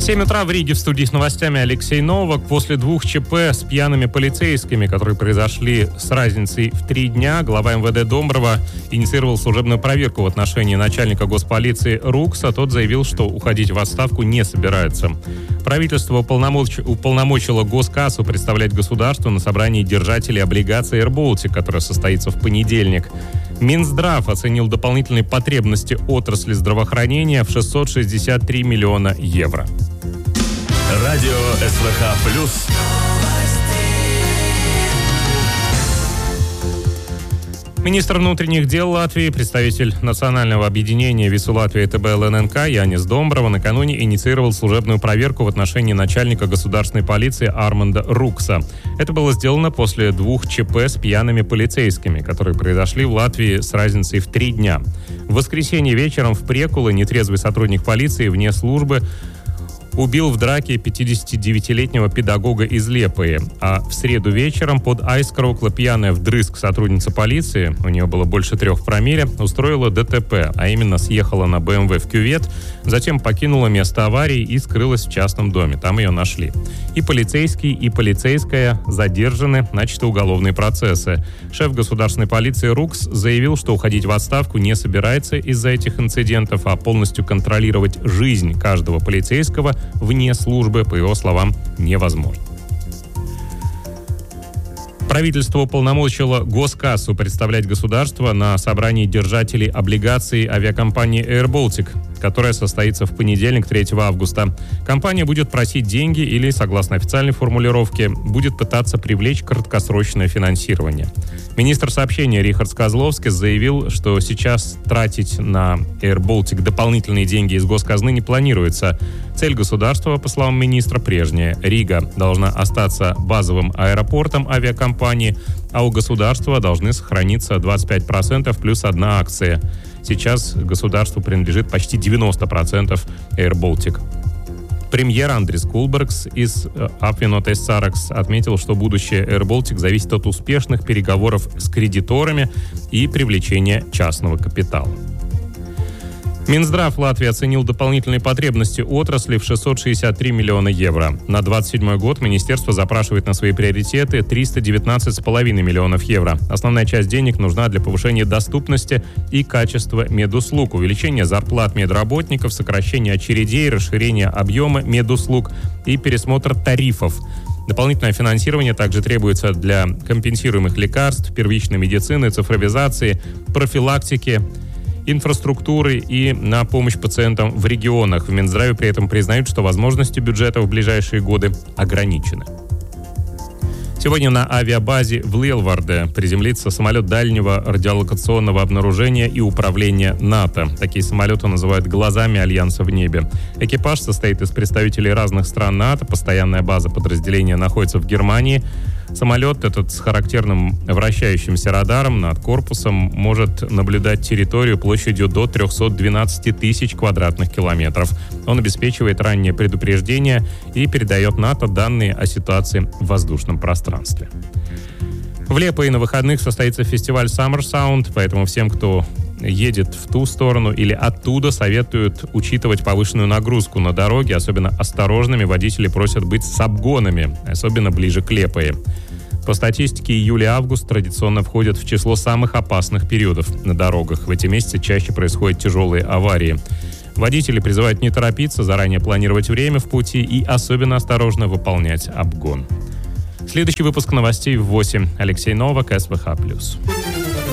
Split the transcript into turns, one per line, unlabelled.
7 утра в Риге, в студии с новостями Алексей Новак. После 2 ЧП с пьяными полицейскими, которые произошли с разницей в 3 дня, глава МВД Домброва инициировал служебную проверку в отношении начальника госполиции Рукса. Тот заявил, что уходить в отставку не собирается. Правительство уполномочило Госкассу представлять государству на собрании держателей облигаций AirBaltic, которое состоится в понедельник. Минздрав оценил дополнительные потребности отрасли здравоохранения в 663 миллиона евро.
Радио СВХ+.
Министр внутренних дел Латвии, представитель национального объединения ВИСУ Латвии ТБ ЛННК Янис Домброва накануне инициировал служебную проверку в отношении начальника государственной полиции Арманда Рукса. Это было сделано после 2 ЧП с пьяными полицейскими, которые произошли в Латвии с разницей в 3 дня. В воскресенье вечером в Прекуле нетрезвый сотрудник полиции вне службы убил в драке 59-летнего педагога из Лепои. А в среду вечером под Айскроукла пьяная вдрызг сотрудница полиции, у нее было больше 3 промилле, устроила ДТП, а именно съехала на БМВ в кювет, затем покинула место аварии и скрылась в частном доме. Там ее нашли. И полицейский, и полицейская задержаны, начаты уголовные процессы. Шеф государственной полиции Рукс заявил, что уходить в отставку не собирается из-за этих инцидентов, а полностью контролировать жизнь каждого полицейского вне службы, по его словам, невозможно. Правительство уполномочило Госкассу представлять государство на собрании держателей облигаций авиакомпании AirBaltic, которая состоится в понедельник, 3 августа. Компания будет просить деньги или, согласно официальной формулировке, будет пытаться привлечь краткосрочное финансирование. Министр сообщения Рихард Козловский заявил, что сейчас тратить на AirBaltic дополнительные деньги из госказны не планируется. Цель государства, по словам министра, прежняя. Рига должна остаться базовым аэропортом авиакомпании, а у государства должны сохраниться 25% плюс 1 акция. Сейчас государству принадлежит почти 90% AirBaltic. Премьер Андрис Кулбергс из Apvienotais Saraksts отметил, что будущее AirBaltic зависит от успешных переговоров с кредиторами и привлечения частного капитала. Минздрав Латвии оценил дополнительные потребности отрасли в 663 миллиона евро. На 2027 год министерство запрашивает на свои приоритеты 319,5 миллионов евро. Основная часть денег нужна для повышения доступности и качества медуслуг, увеличения зарплат медработников, сокращения очередей, расширения объема медуслуг и пересмотр тарифов. Дополнительное финансирование также требуется для компенсируемых лекарств, первичной медицины, цифровизации, профилактики, инфраструктуры и на помощь пациентам в регионах. В Минздраве при этом признают, что возможности бюджета в ближайшие годы ограничены. Сегодня на авиабазе в Лиелварде приземлится самолет дальнего радиолокационного обнаружения и управления НАТО. Такие самолеты называют «глазами Альянса в небе». Экипаж состоит из представителей разных стран НАТО. Постоянная база подразделения находится в Германии. Самолет этот с характерным вращающимся радаром над корпусом может наблюдать территорию площадью до 312 тысяч квадратных километров. Он обеспечивает раннее предупреждение и передает НАТО данные о ситуации в воздушном пространстве. В Лепое на выходных состоится фестиваль Summer Sound, поэтому всем, кто едет в ту сторону или оттуда, советуют учитывать повышенную нагрузку на дороге. Особенно осторожными водители просят быть с обгонами, особенно ближе к Лепое. По статистике, июль и август традиционно входят в число самых опасных периодов на дорогах. В эти месяцы чаще происходят тяжелые аварии. Водители призывают не торопиться, заранее планировать время в пути и особенно осторожно выполнять обгон. Следующий выпуск новостей в 8. Алексей Новак, СВХ+.